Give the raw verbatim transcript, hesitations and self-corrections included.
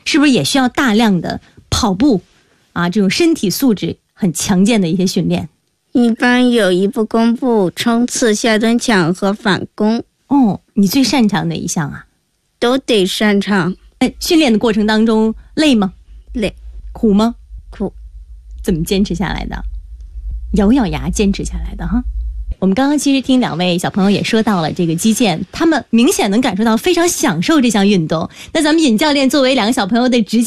是不是也需要大量的跑步啊，这种身体素质很强健的一些训练？ 一般有一步弓步、冲刺、下蹲抢和反攻。 哦，你最擅长哪一项啊？ 都得擅长。 哎，训练的过程当中累吗？ 累。 苦吗？ 苦。 怎么坚持下来的？咬咬牙坚持下来的哈。我们刚刚其实听两位小朋友也说到了这个击剑，他们明显能感受到非常享受这项运动。那咱们尹教练作为两个小朋友的执教